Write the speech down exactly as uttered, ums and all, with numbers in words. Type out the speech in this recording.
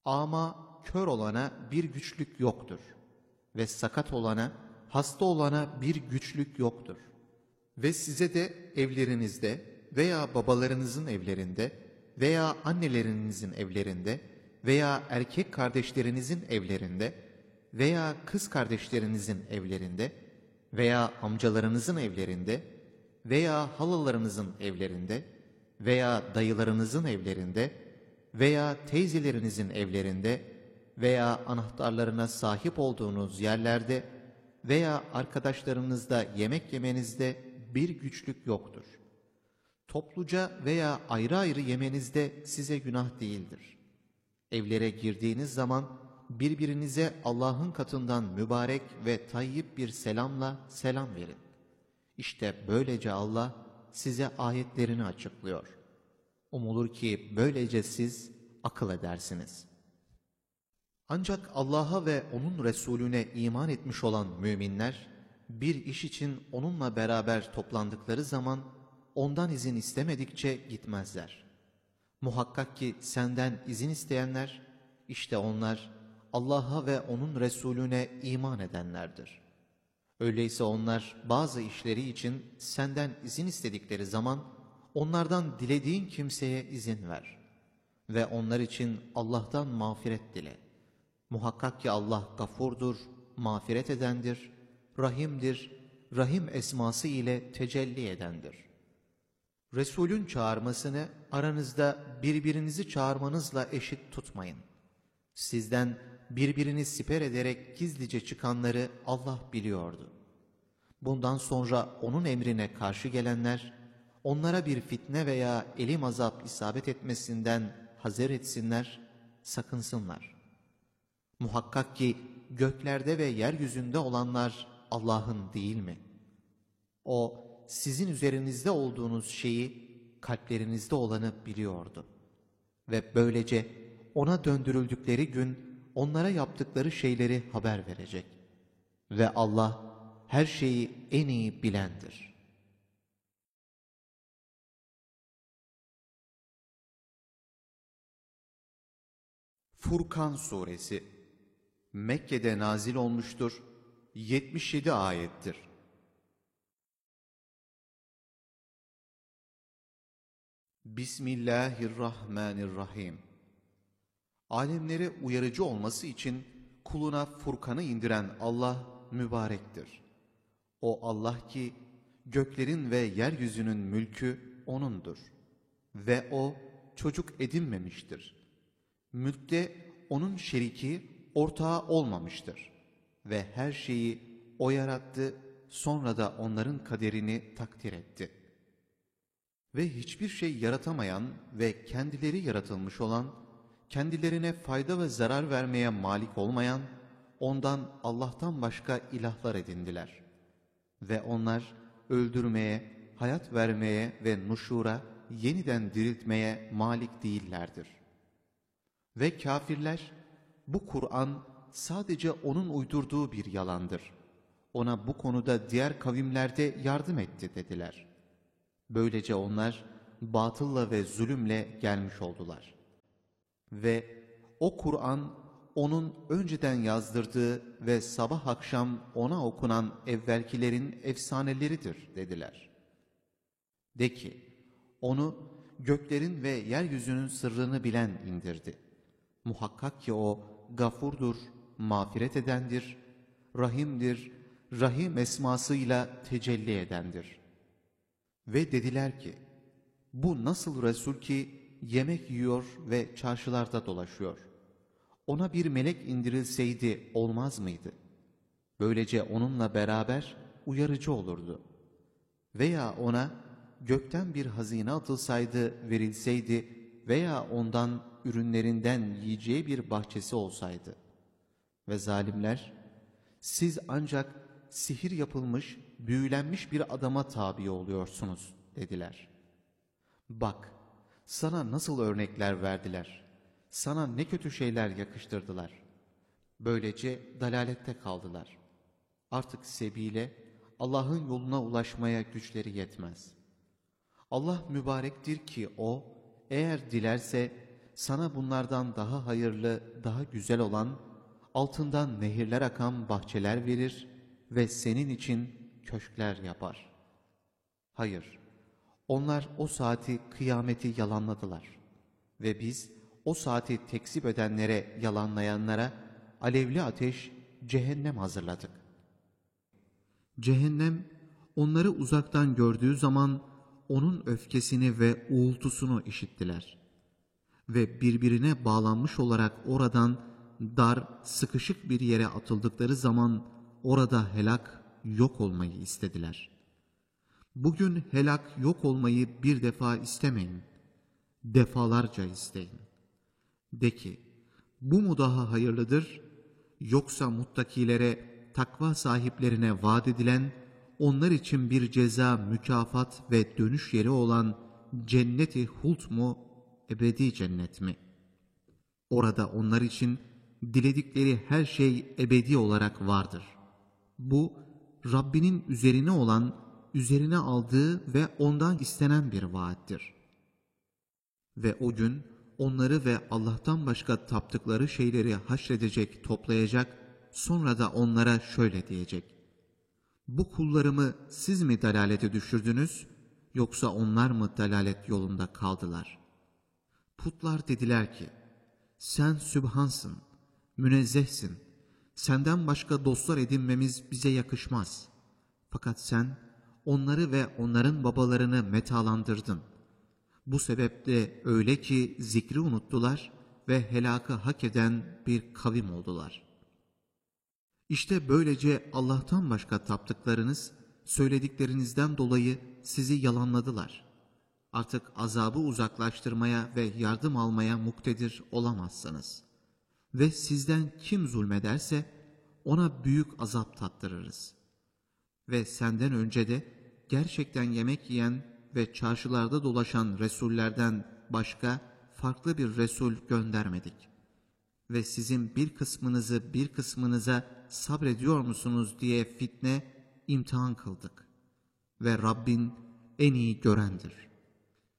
Ama kör olana bir güçlük yoktur ve sakat olana, hasta olana bir güçlük yoktur. Ve size de evlerinizde veya babalarınızın evlerinde veya annelerinizin evlerinde veya erkek kardeşlerinizin evlerinde veya kız kardeşlerinizin evlerinde veya amcalarınızın evlerinde veya halalarınızın evlerinde veya dayılarınızın evlerinde veya teyzelerinizin evlerinde veya anahtarlarına sahip olduğunuz yerlerde veya arkadaşlarınızla yemek yemenizde bir güçlük yoktur. Topluca veya ayrı ayrı yemenizde size günah değildir. Evlere girdiğiniz zaman birbirinize Allah'ın katından mübarek ve tayyip bir selamla selam verin. İşte böylece Allah size ayetlerini açıklıyor. Umulur ki böylece siz akıl edersiniz. Ancak Allah'a ve O'nun Resulüne iman etmiş olan müminler, bir iş için onunla beraber toplandıkları zaman ondan izin istemedikçe gitmezler. Muhakkak ki senden izin isteyenler, işte onlar Allah'a ve O'nun Resulüne iman edenlerdir. Öyleyse onlar bazı işleri için senden izin istedikleri zaman onlardan dilediğin kimseye izin ver. Ve onlar için Allah'tan mağfiret dile. Muhakkak ki Allah gafurdur, mağfiret edendir, rahimdir, rahim esması ile tecelli edendir. Resulün çağırmasını aranızda birbirinizi çağırmanızla eşit tutmayın. Sizden birbirini siper ederek gizlice çıkanları Allah biliyordu. Bundan sonra onun emrine karşı gelenler, onlara bir fitne veya elim azap isabet etmesinden hazer etsinler, sakınsınlar. Muhakkak ki göklerde ve yeryüzünde olanlar Allah'ın değil mi? O, sizin üzerinizde olduğunuz şeyi, kalplerinizde olanı biliyordu. Ve böylece ona döndürüldükleri gün onlara yaptıkları şeyleri haber verecek. Ve Allah her şeyi en iyi bilendir. Furkan Suresi Mekke'de nazil olmuştur, yetmiş yedi ayettir. Bismillahirrahmanirrahim. Alemlere uyarıcı olması için kuluna Furkan'ı indiren Allah mübarektir. O Allah ki göklerin ve yeryüzünün mülkü O'nundur. Ve O çocuk edinmemiştir. Mülkte O'nun şeriki, ortağı olmamıştır. Ve her şeyi O yarattı, sonra da onların kaderini takdir etti. Ve hiçbir şey yaratamayan ve kendileri yaratılmış olan, kendilerine fayda ve zarar vermeye malik olmayan, ondan Allah'tan başka ilahlar edindiler. Ve onlar öldürmeye, hayat vermeye ve nuşura, yeniden diriltmeye malik değillerdir. Ve kafirler, bu Kur'an sadece onun uydurduğu bir yalandır. Ona bu konuda diğer kavimlerde yardım etti dediler. Böylece onlar batılla ve zulümle gelmiş oldular. Ve o Kur'an onun önceden yazdırdığı ve sabah akşam ona okunan evvelkilerin efsaneleridir dediler. De ki, onu göklerin ve yeryüzünün sırrını bilen indirdi. Muhakkak ki o gafurdur, mağfiret edendir, rahimdir, rahim esmasıyla tecelli edendir. Ve dediler ki, bu nasıl Resul ki yemek yiyor ve çarşılarda dolaşıyor? Ona bir melek indirilseydi olmaz mıydı? Böylece onunla beraber uyarıcı olurdu. Veya ona gökten bir hazine atılsaydı, verilseydi veya ondan ürünlerinden yiyeceği bir bahçesi olsaydı. Ve zalimler, siz ancak sihir yapılmış, büyülenmiş bir adama tabi oluyorsunuz dediler. Bak, sana nasıl örnekler verdiler, sana ne kötü şeyler yakıştırdılar. Böylece dalalette kaldılar. Artık sebile, Allah'ın yoluna ulaşmaya güçleri yetmez. Allah mübarektir ki O, eğer dilerse sana bunlardan daha hayırlı, daha güzel olan, altından nehirler akan bahçeler verir ve senin için köşkler yapar. Hayır, onlar o saati, kıyameti yalanladılar. Ve biz o saati tekzip edenlere, yalanlayanlara alevli ateş, cehennem hazırladık. Cehennem, onları uzaktan gördüğü zaman onun öfkesini ve uğultusunu işittiler. Ve birbirine bağlanmış olarak oradan dar, sıkışık bir yere atıldıkları zaman orada helak, yok olmayı istediler. Bugün helak, yok olmayı bir defa istemeyin, defalarca isteyin. De ki, bu mu daha hayırlıdır, yoksa muttakilere, takva sahiplerine vaat edilen, onlar için bir ceza, mükafat ve dönüş yeri olan cenneti hult mu, ebedi cennet mi? Orada onlar için diledikleri her şey ebedi olarak vardır. Bu, Rabbinin üzerine olan, üzerine aldığı ve ondan istenen bir vaattir. Ve o gün onları ve Allah'tan başka taptıkları şeyleri haşredecek, toplayacak, sonra da onlara şöyle diyecek: bu kullarımı siz mi dalalete düşürdünüz, yoksa onlar mı dalalet yolunda kaldılar? Putlar dediler ki, sen Sübhansın, münezzehsin, senden başka dostlar edinmemiz bize yakışmaz. Fakat sen onları ve onların babalarını metalandırdın. Bu sebeple öyle ki zikri unuttular ve helakı hak eden bir kavim oldular. İşte böylece Allah'tan başka taptıklarınız, söylediklerinizden dolayı sizi yalanladılar. Artık azabı uzaklaştırmaya ve yardım almaya muktedir olamazsınız. Ve sizden kim zulmederse ona büyük azap tattırırız. Ve senden önce de gerçekten yemek yiyen ve çarşılarda dolaşan Resullerden başka farklı bir Resul göndermedik. Ve sizin bir kısmınızı bir kısmınıza sabrediyor musunuz diye fitne, imtihan kıldık. Ve Rabbin en iyi görendir.